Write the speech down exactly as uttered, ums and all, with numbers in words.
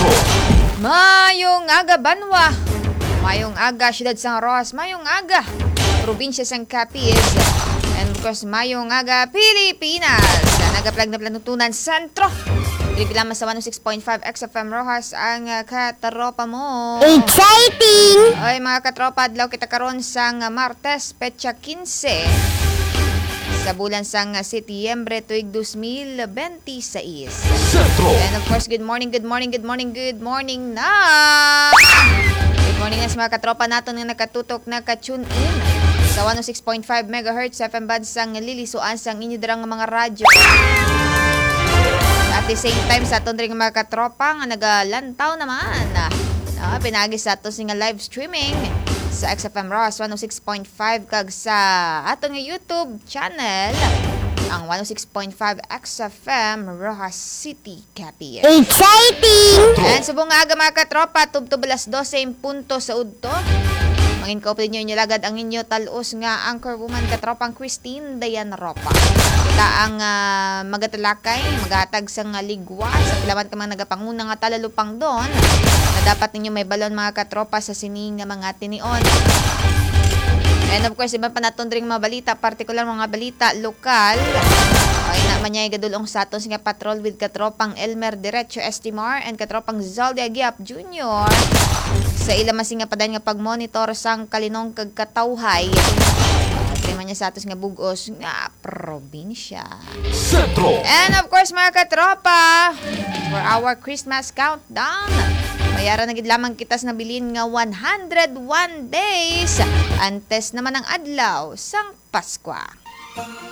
Mayong aga Banwa, mayong aga Siyudad San Rojas, mayong aga Probinsya San Capiz, and of course mayong aga Pilipinas. Nagaplag na planutunan Sentro. Dili lamang sa one oh six point five X F M Rojas ang uh, katropa mo. Exciting! Ay mga katropa, adlaw kita karon sang uh, Martes, petsa quince sa bulan sang uh, Setyembre tuig two thousand twenty-six. And of course, good morning, good morning, good morning, good morning na! Good morning na sa mga katropa nato na nakatutok na ka-tune in sa one oh six point five megahertz F M band sang lilisuan sang inyo darang mga radyo. At the same time, sa aton ring mga katropa nga nagalantaw naman. Uh, pinagi sa aton nga live streaming sa X F M Ross one oh six point five kag sa aton nga YouTube channel ang one oh six point five X F M Rojas City Capiz. Exciting! And subong nga aga mga katropa, tubtob alas dose yung punto sa udto. Mangin ka po ninyo lagad ang inyo talos nga anchor woman katropang Christine Dayan Ropa. Kita ang uh, magatalakay, magatag sa nga ligwa sa pilawan ka mga nagapanguna nga talalupang doon na dapat ninyo may balon mga katropa sa sining nga mga tinion. And of course, iba pa naton ring mga balita, partikular mga balita lokal. Ay na man niya gadulong sa aton nga patrol with katropang Elmer Derecho Estimar and katropang Zaldi Agiap Junior sa ilang masing nga padan nga pagmonitor sang kalinong kag katawhay. Trima niya sa atos nga bugos nga probinsya. Sentro. And of course mga katropa, for our Christmas countdown, bayaran na gid lamang kitas na bilin nga one hundred one days antes naman ang adlaw sang Paskwa.